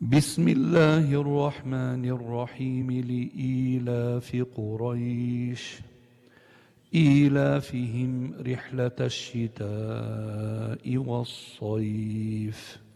بسم الله الرحمن الرحيم. لإيلاف قريش إيلافهم رحلة الشتاء والصيف